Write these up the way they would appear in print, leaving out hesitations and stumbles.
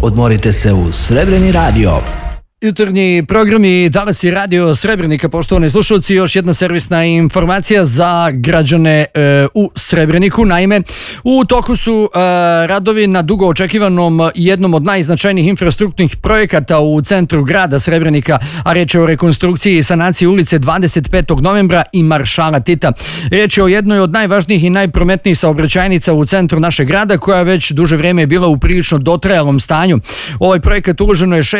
Odmorite se uz Srebreni radio. Jutarnji programi Danas je radio Srebrenika, poštovani slušalci, još jedna servisna informacija za građane u Srebreniku. Naime, u toku su radovi na dugo očekivanom jednom od najznačajnijih infrastrukturnih projekata u centru grada Srebrenika, a reč je o rekonstrukciji i sanaciji ulice 25. novembra i Maršala Tita. Reč je o jednoj od najvažnijih i najprometnijih saobraćajnica u centru našeg grada, koja već duže vrijeme je bila u prilično dotrajalom stanju. U ovaj projekat uloženo je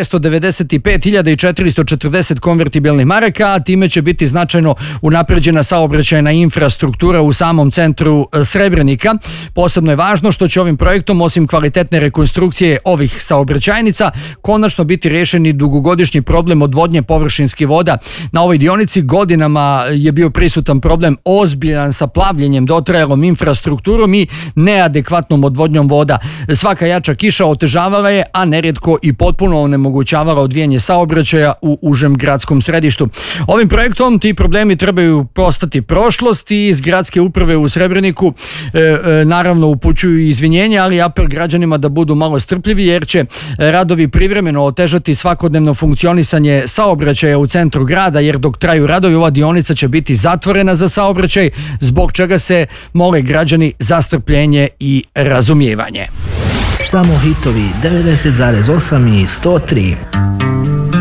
695.440 konvertibilnih maraka, a time će biti značajno unapređena saobraćajna infrastruktura u samom centru Srebrenika. Posebno je važno što će ovim projektom, osim kvalitetne rekonstrukcije ovih saobraćajnica, konačno biti rješeni dugogodišnji problem odvodnje površinskih voda. Na ovoj dionici godinama je bio prisutan problem ozbiljan sa plavljenjem, dotrajalom infrastrukturom i neadekvatnom odvodnjom voda. Svaka jača kiša otežavala je, a nerijetko i potpuno onemogućavala odvijanje saobraćaja u užem gradskom središtu. Ovim projektom ti problemi trebaju postati prošlost i iz gradske uprave u Srebreniku naravno upućuju izvinjenja, ali apel građanima da budu malo strpljivi, jer će radovi privremeno otežati svakodnevno funkcionisanje saobraćaja u centru grada, jer dok traju radovi ova dionica će biti zatvorena za saobraćaj, zbog čega se mole građani za strpljenje i razumijevanje. Samo hitovi 90,8 i 103.